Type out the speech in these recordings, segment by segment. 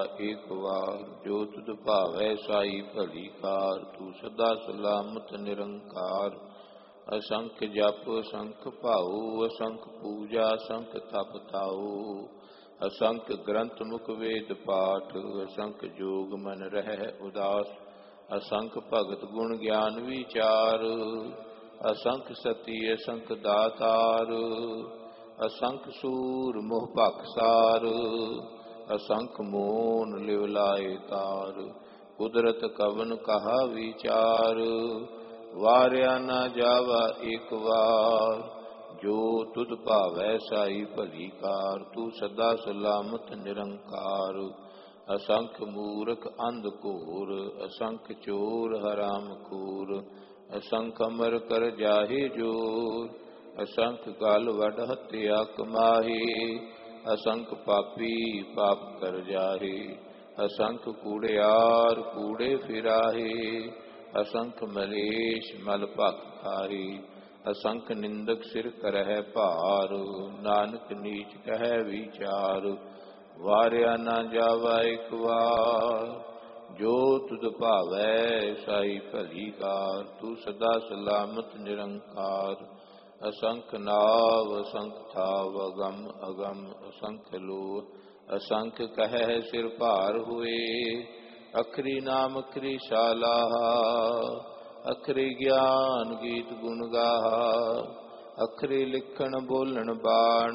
ਏਕ ਵਾਰ ਜੋ ਤੁਧ ਭਾਵੈ ਸਾਈ ਭਲੀ ਕਾਰ। ਤੂੰ ਸਦਾ ਸਲਾਮਤ ਨਿਰੰਕਾਰ। ਅਸੰਖ ਜਪ ਅਸੰਖ ਭਾਉ, ਅਸੰਖ ਪੂਜਾ ਅਸੰਖ ਤਪ ਤਾਉ। ਅਸੰਖ ਗ੍ਰੰਥ ਮੁਖ ਵੇਦ ਪਾਠ, ਅਸੰਖ ਜੋਗ ਮਨ ਰਹਿ ਉਦਾਸ। ਅਸੰਖ ਭਗਤ ਗੁਣ ਗਿਆਨ ਵਿਚਾਰ, ਅਸੰਖ ਸਤੀ ਅਸੰਖ ਦਾਤਾਰ। ਅਸੰਖ ਸੂਰ ਮੋਹ ਭਖਸਾਰ, ਅਸੰਖ ਮੋਨ ਲਿਵ ਲਾਏ ਤਾਰ। ਕੁਦਰਤ ਕਵਨ ਕਹਾ ਵਿਚਾਰ, ਵਾਰਿਆ ਨਾ ਜਾਵਾ ਏਕ ਵਾਰ। ਜੋ ਤੁਧ ਭਾਵੈ ਸਾਈ ਭਲੀ ਕਾਰ। ਤੂੰ ਸਦਾ ਸਲਾਮਤ ਨਿਰੰਕਾਰ। ਅਸੰਖ ਮੂਰਖ ਅੰਧ ਘੋਰ, ਅਸੰਖ ਚੋਰ ਹਰਾਮ ਖੋਰ। ਅਸੰਖ ਅਮਰ ਕਰ ਜਾਹੇ ਜੋਰ, ਅਸੰਖ ਗਲ ਵੱਡ ਹੱਤਿਆ ਕਮਾਹੇ। ਅਸੰਖ ਪਾਪੀ ਪਾਪ ਕਰ ਜਾਹੇ, ਅਸੰਖ ਕੂੜਿਆਰ ਕੂੜੇ ਫਿਰਾਹੇ। ਅਸੰਖ ਮਲੇਸ਼ ਮਲ ਭਖ ਖਾਹੇ, ਅਸੰਖ ਨਿੰਦਕ ਸਿਰ ਕਰਹਿ ਭਾਰ। ਨਾਨਕ ਨੀਚ ਕਹਿ ਵਿਚਾਰ, ਵਾਰਿਆ ਨਾ ਜਾਵਾ ਏਕ ਵਾਰ। ਜੋ ਤੁਧ ਭਾਵੈ ਸਾਈ ਭਲੀ ਕਾਰ। ਤੂੰ ਸਦਾ ਸਲਾਮਤ ਨਿਰੰਕਾਰ। ਅਸੰਖ ਨਾਵ ਅਸੰਖ ਥਾਵ, ਅਗਮ ਅਗਮ ਅਸੰਖ ਲੋਹ। ਅਸੰਖ ਕਹਿ ਸਿਰ ਭਾਰ ਹੋਏ, ਅਖਰੀ ਨਾਮ ਅਖਰੀ ਸ਼ਾਲਾਹਾ। ਅਖਰੀ ਗਿਆਨ ਗੀਤ ਗੁਣ ਗਾਹਾ, ਅਖਰੀ ਲਿਖਣ ਬੋਲਣ ਬਾਣ।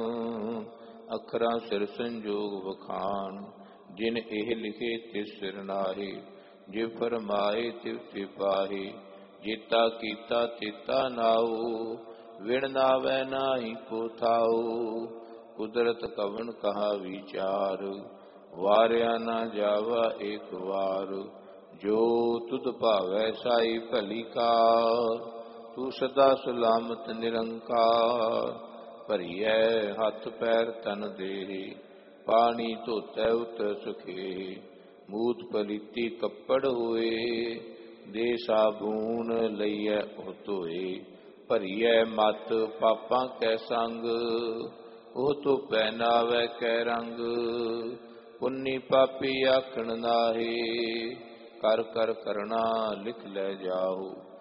ਅਖਰਾਂ ਸਿਰ ਸੰਜੋਗ ਵਖਾਣ, ਜਿਨ ਇਹ ਲਿਖੇ ਤਿਸ ਸਿਰ ਨਾਹੀ। ਜਿਵ ਫਰਮਾਏ ਤਿਵ ਤੇ ਪਾਹੀ, ਜੀਤਾ ਕੀਤਾ ਤੇਤਾ ਨਾਉ। ਵਿਣ ਨਾਵੈ ਨਾਹੀ ਕੋ ਥਾਉ, ਕੁਦਰਤ ਕਵਨ ਕਹਾ ਵਿਚਾਰ। ਵਾਰਿਆ ਨਾ ਜਾਵਾ ਏਕ ਵਾਰ। ਜੋ ਤੁਧ ਭਾਵੈ ਸਾਈ ਭਲੀ ਕਾਰ। ਤੂੰ ਸਦਾ ਸਲਾਮਤ ਨਿਰੰਕਾਰ। ਭਰੀਐ ਹੱਥ ਪੈਰ ਤਨ ਦੇਹ, ਪਾਣੀ ਧੋਤੈ ਉਤਰ ਸੁਖੇ। ਮੂਤ ਪਲੀਤੀ ਕੱਪੜ ਹੋਏ, ਦੇ ਸਾਬੂਨ ਲਈਐ ਉਹ ਧੋਏ। ਭਰੀਐ ਮਤ ਪਾਪਾਂ ਕੈ ਸੰਗ, ਉਹ ਤੋ ਪਹਿਨਾਵੈ ਕੈ ਰੰਗ। ਪੁੰਨੀ ਪਾਪੀ ਆਖਣ ਨਾਹੀ, ਕਰ ਕਰ ਕਰਣਾ ਲਿਖ ਲੈ ਜਾਓ।